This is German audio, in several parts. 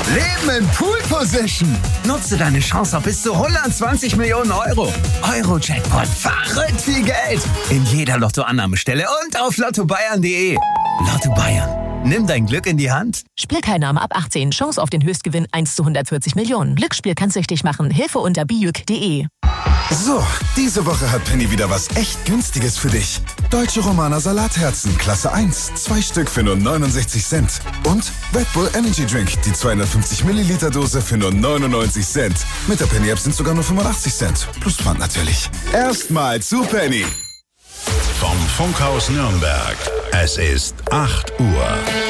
Leben in Pool Position. Nutze deine Chance auf bis zu 120 Millionen Euro. Euro-Jackpot, verrückt viel Geld. In jeder Lottoannahmestelle und auf lottobayern.de. Lotto Bayern. Nimm dein Glück in die Hand. Spielteilnahme ab 18. Chance auf den Höchstgewinn 1 zu 140 Millionen. Glücksspiel kann süchtig machen. Hilfe unter bijuk.de. So, diese Woche hat Penny wieder was echt Günstiges für dich. Deutsche Romaner Salatherzen, Klasse 1, 2 Stück für nur 69 Cent. Und Red Bull Energy Drink, die 250 Milliliter Dose für nur 99 Cent. Mit der Penny App sind sogar nur 85 Cent. Plus Pfand natürlich. Erstmal zu Penny. Vom Funkhaus Nürnberg. Es ist 8 Uhr.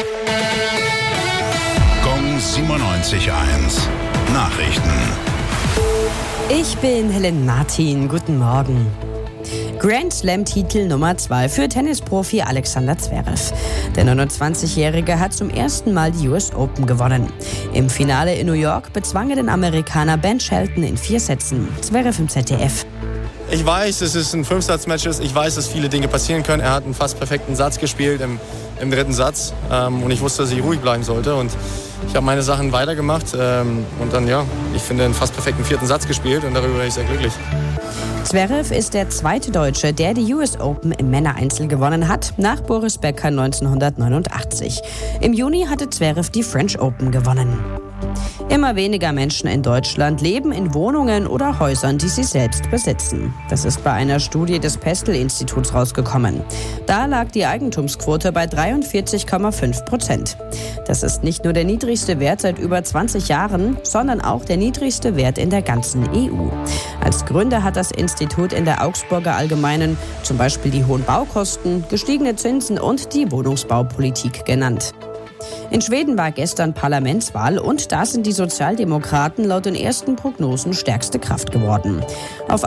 Gong 97.1. Nachrichten. Ich bin Helen Martin. Guten Morgen. Grand Slam-Titel Nummer 2 für Tennisprofi Alexander Zverev. Der 29-Jährige hat zum ersten Mal die US Open gewonnen. Im Finale in New York bezwang er den Amerikaner Ben Shelton in 4 Sätzen. Zverev im ZDF. Ich weiß, dass es ein 5-Satz-Match ist. Ich weiß, dass viele Dinge passieren können. Er hat einen fast perfekten Satz gespielt im dritten Satz. Und ich wusste, dass ich ruhig bleiben sollte. Und ich habe meine Sachen weitergemacht. Und dann, ich finde, einen fast perfekten 4. Satz gespielt. Und darüber bin ich sehr glücklich. Zverev ist der zweite Deutsche, der die US Open im Männereinzel gewonnen hat, nach Boris Becker 1989. Im Juni hatte Zverev die French Open gewonnen. Immer weniger Menschen in Deutschland leben in Wohnungen oder Häusern, die sie selbst besitzen. Das ist bei einer Studie des Pestel-Instituts rausgekommen. Da lag die Eigentumsquote bei 43,5%. Das ist nicht nur der niedrigste Wert seit über 20 Jahren, sondern auch der niedrigste Wert in der ganzen EU. Als Gründe hat das Institut in der Augsburger Allgemeinen zum Beispiel die hohen Baukosten, gestiegene Zinsen und die Wohnungsbaupolitik genannt. In Schweden war gestern Parlamentswahl und da sind die Sozialdemokraten laut den ersten Prognosen stärkste Kraft geworden. Auf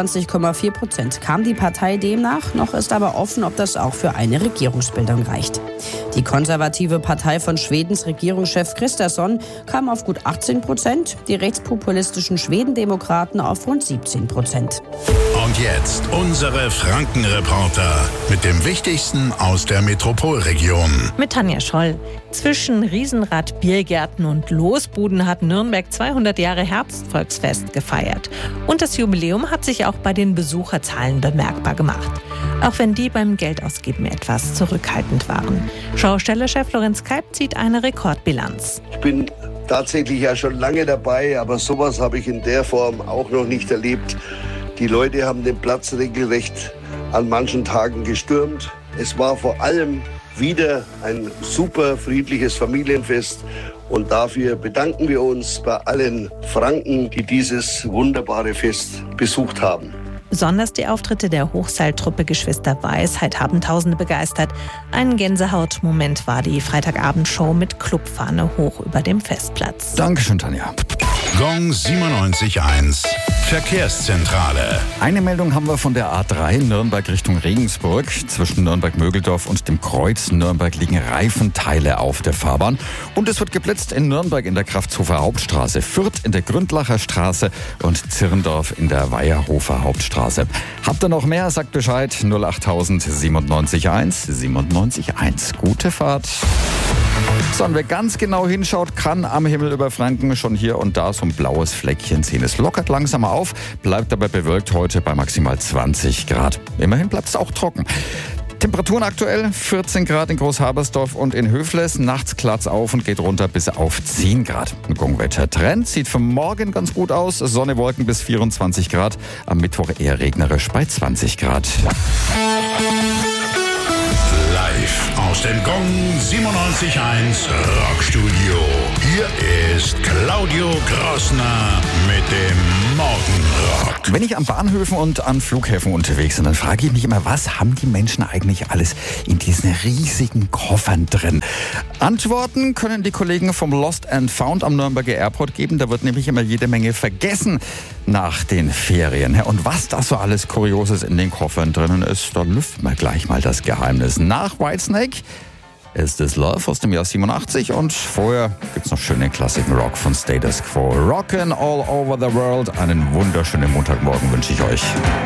28,4% kam die Partei demnach, noch ist aber offen, ob das auch für eine Regierungsbildung reicht. Die konservative Partei von Schwedens Regierungschef Kristersson kam auf gut 18%, die rechtspopulistischen Schwedendemokraten auf rund 17%. Und jetzt unsere Frankenreporter mit dem Wichtigsten aus der Metropolregion. Mit Tanja Scholl. Zwischen Riesenrad, Biergärten und Losbuden hat Nürnberg 200 Jahre Herbstvolksfest gefeiert. Und das Jubiläum hat sich auch bei den Besucherzahlen bemerkbar gemacht. Auch wenn die beim Geldausgeben etwas zurückhaltend waren. Schaustellerchef Lorenz Kalb zieht eine Rekordbilanz. Ich bin tatsächlich ja schon lange dabei, aber sowas habe ich in der Form auch noch nicht erlebt. Die Leute haben den Platz regelrecht an manchen Tagen gestürmt. Es war vor allem wieder ein super friedliches Familienfest und dafür bedanken wir uns bei allen Franken, die dieses wunderbare Fest besucht haben. Besonders die Auftritte der Hochseiltruppe Geschwister Weisheit haben Tausende begeistert. Ein Gänsehautmoment war die Freitagabendshow mit Clubfahne hoch über dem Festplatz. Dankeschön, Tanja. Gong 97.1. Verkehrszentrale. Eine Meldung haben wir von der A3 Nürnberg Richtung Regensburg. Zwischen Nürnberg-Mögeldorf und dem Kreuz Nürnberg liegen Reifenteile auf der Fahrbahn. Und es wird geblitzt in Nürnberg in der Kraftshofer Hauptstraße, Fürth in der Gründlacher Straße und Zirndorf in der Weierhofer Hauptstraße. Habt ihr noch mehr? Sagt Bescheid. 08000 97.1 97.1. Gute Fahrt. So, und wer ganz genau hinschaut, kann am Himmel über Franken schon hier und da so ein blaues Fleckchen sehen. Es lockert langsam auf, bleibt aber bewölkt heute bei maximal 20 Grad. Immerhin bleibt es auch trocken. Temperaturen aktuell 14 Grad in Großhabersdorf und in Höfles. Nachts klatt's auf und geht runter bis auf 10 Grad. Ein Gongwetter-Trend sieht für morgen ganz gut aus. Sonne, Wolken bis 24 Grad. Am Mittwoch eher regnerisch bei 20 Grad. Aus dem Gong 97.1 Rockstudio. Hier ist Claudio Grossner mit dem Morgenrock. Wenn ich an Bahnhöfen und an Flughäfen unterwegs bin, dann frage ich mich immer, was haben die Menschen eigentlich alles in diesen riesigen Koffern drin? Antworten können die Kollegen vom Lost and Found am Nürnberger Airport geben. Da wird nämlich immer jede Menge vergessen nach den Ferien. Und was da so alles Kurioses in den Koffern drinnen ist, da lüften wir gleich mal das Geheimnis. Nach Whitesnake ist es Love aus dem Jahr 87 und vorher gibt's noch schöne Klassiken Rock von Status Quo. Rockin' all over the world. Einen wunderschönen Montagmorgen wünsche ich euch.